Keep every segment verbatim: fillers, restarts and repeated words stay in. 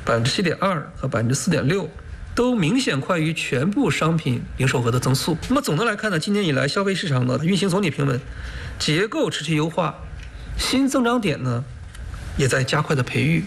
百分之七点二和百分之四点六。都明显快于全部商品零售额的增速。那么总的来看呢，今年以来消费市场的运行总体平稳，结构持续优化，新增长点呢也在加快的培育。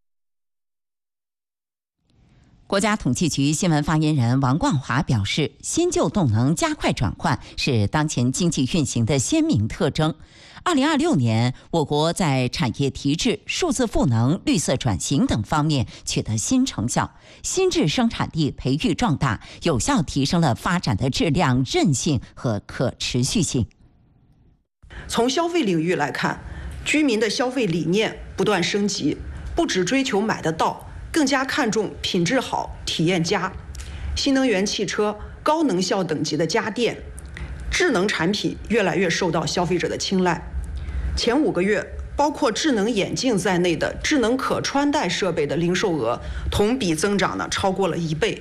国家统计局新闻发言人王冠华表示，新旧动能加快转换是当前经济运行的鲜明特征。二零二六年，我国在产业提质、数字赋能、绿色转型等方面取得新成效，新质生产力培育壮大，有效提升了发展的质量、韧性和可持续性。 从消费领域来看，居民的消费理念不断升级，不只追求买得到，更加看重品质好、体验佳。新能源汽车、高能效等级的家电、智能产品越来越受到消费者的青睐。前五个月，包括智能眼镜在内的智能可穿戴设备的零售额同比增长呢超过了一倍。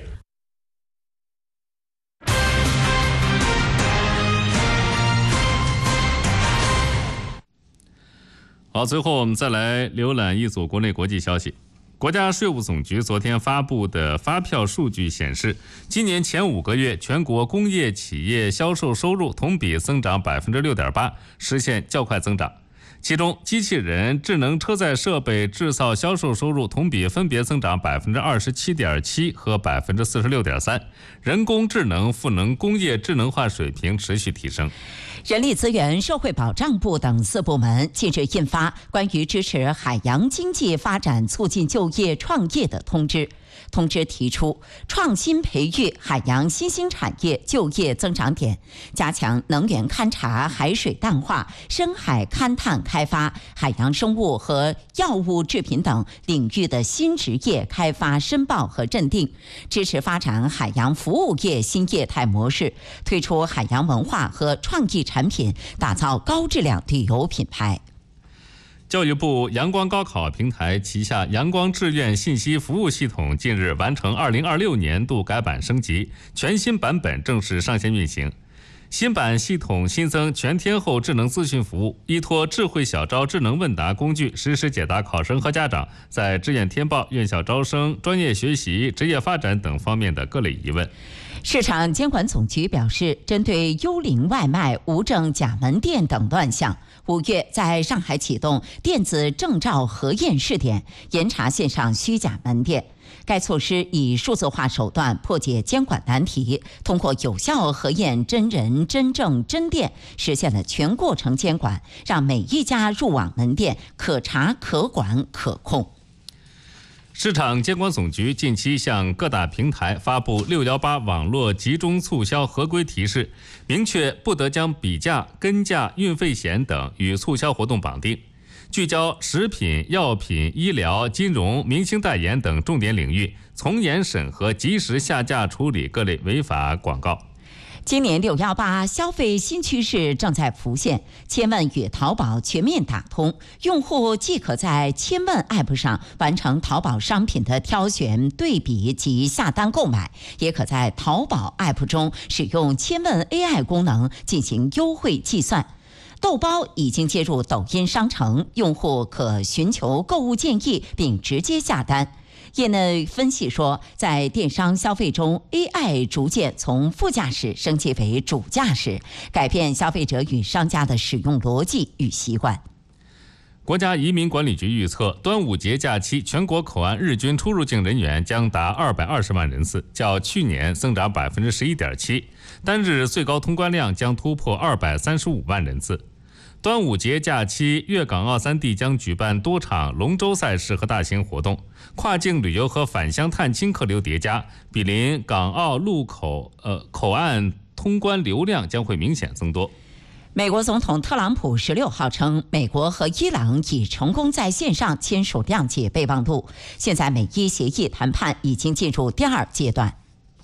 好，最后我们再来浏览一组国内国际消息。国家税务总局昨天发布的发票数据显示，今年前五个月全国工业企业销售收入同比增长百分之六点八，实现较快增长。其中，机器人、智能车载设备制造销售收入同比分别增长百分之二十七点七和百分之四十六点三，人工智能赋能工业智能化水平持续提升。 人力资源社会保障部等四部门近日印发关于支持海洋经济发展、促进就业创业的通知。通知提出，创新培育海洋新兴产业就业增长点，加强能源勘察、海水淡化、深海勘探开发、海洋生物和药物制品等领域的新职业开发申报和认定，支持发展海洋服务业新业态模式，推出海洋文化和创意产品，打造高质量旅游品牌。 教育部阳光高考平台旗下阳光志愿信息服务系统近日完成二零二六年度改版升级，全新版本正式上线运行。新版系统新增全天候智能资讯服务，依托智慧小招智能问答工具，实时解答考生和家长在志愿填报、院校招生、专业学习、职业发展等方面的各类疑问。 市场监管总局表示，针对幽灵外卖、无证假门店等乱象，五月在上海启动电子证照核验试点，严查线上虚假门店。该措施以数字化手段破解监管难题，通过有效核验真人真证真店，实现了全过程监管，让每一家入网门店可查可管可控。 市场监管总局近期向各大平台发布六一八网络集中促销合规提示，明确不得将比价、跟价、运费险等与促销活动绑定，聚焦食品、药品、医疗、金融、明星代言等重点领域，从严审核，及时下架处理各类违法广告。 今年六一八消费新趋势正在浮现，千问与淘宝全面打通，用户既可在千问 App 上完成淘宝商品的挑选、对比及下单购买，也可在淘宝 App 中使用千问 A I 功能进行优惠计算。豆包已经接入抖音商城，用户可寻求购物建议并直接下单。业内分析说，在电商消费中 ，A I 逐渐从副驾驶升级为主驾驶，改变消费者与商家的使用逻辑与习惯。 国家移民管理局预测，端午节假期全国口岸日均出入境人员将达二百二十万人次，较去年增长百分之十一点七，单日最高通关量将突破二百三十五万人次。端午节假期，粤港澳三地将举办多场龙舟赛事和大型活动，跨境旅游和返乡探亲客流叠加，毗邻港澳路口呃口岸通关流量将会明显增多。 美国总统特朗普十六号称，美国和伊朗已成功在线上签署谅解备忘录，现在美伊协议谈判已经进入第二阶段。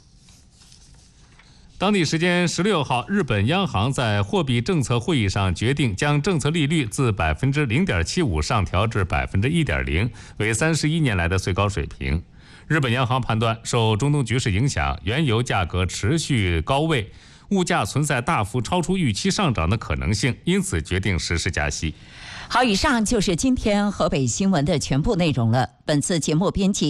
当地时间十六号，日本央行在货币政策会议上决定将政策利率自百分之零点七五上调至百分之一点零，为三十一年来的最高水平。日本央行判断，受中东局势影响，原油价格持续高位，物价存在大幅超出预期上涨的可能性，因此决定实施加息。 好，以上就是今天河北新闻的全部内容了。本次节目编辑